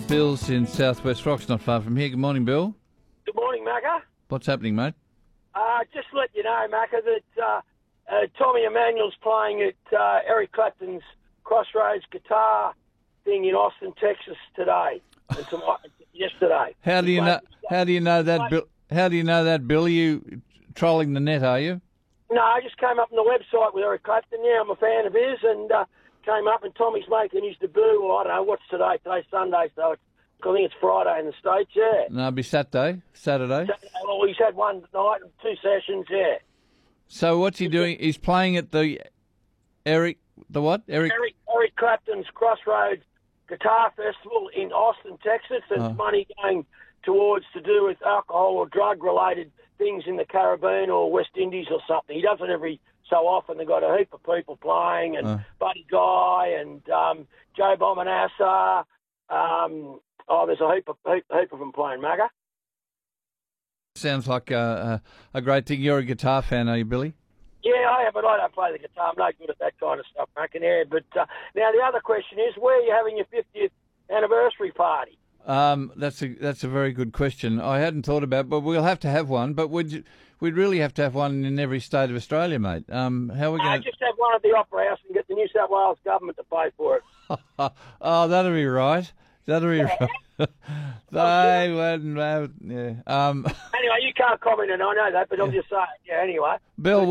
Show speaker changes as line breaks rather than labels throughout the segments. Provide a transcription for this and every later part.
Bill's in Southwest Rocks, not far from here. Good morning, Bill.
Good morning, Macca.
What's happening, mate?
Just to let you know, Macca, that Tommy Emmanuel's playing at Eric Clapton's Crossroads guitar thing in Austin, Texas today. And yesterday.
How do you know? How do you know that, Bill? How do you know that, Bill? Are you trolling the net? Are you?
No, I just came up on the website with Eric Clapton. Yeah, I'm a fan of his, and came up, and Tommy's making his debut. Well, I don't know what's today. Today's Sunday, so I think it's Friday in the States. Yeah.
No, it'll be Saturday.
Well, he's had one night and 2 sessions. Yeah.
So what's he doing? He's playing at the Eric
Clapton's Crossroads Guitar Festival in Austin, Texas. There's money going towards to do with alcohol or drug-related things in the Caribbean or West Indies or something. He does it every so often. They've got a heap of people playing, and Buddy Guy and Joe Bomanassa. There's a heap of them playing, Macca.
Sounds like a great thing. You're a guitar fan, are you, Billy?
Yeah, I am, but I don't play the guitar. I'm no good at that kind of stuff, Macca. Yeah, but now the other question is, where are you having your 50th anniversary party?
That's a very good question. I hadn't thought about it, but we'll have to have one. But we'd really have to have one in every state of Australia, mate. How are we going to...
just have one at the Opera House and get the New South Wales government to pay for it.
Oh, that'll be right. That'll be right. They wouldn't have... Yeah.
Anyway, you can't comment on it, I know that, but I'm just saying. Yeah, anyway.
Bill,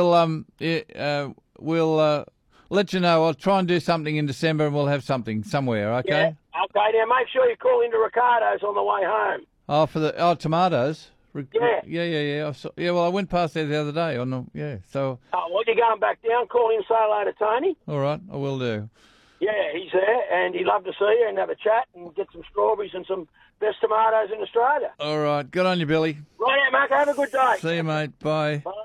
we'll let you know. I'll try and do something in December, and we'll have something somewhere, okay?
Yeah. Okay, now make sure you call into Ricardo's on the way home.
Oh, for the tomatoes?
Yeah.
Yeah, well, I went past there the other day. So...
Oh, well, you're going back down. Call him, say hello to Tony.
All right, I will do.
Yeah, he's there, and he'd love to see you and have a chat and get some strawberries and some best tomatoes in Australia.
All right, good on you, Billy.
Right out, Mark. Have a good day.
See you, mate. Bye.
Bye.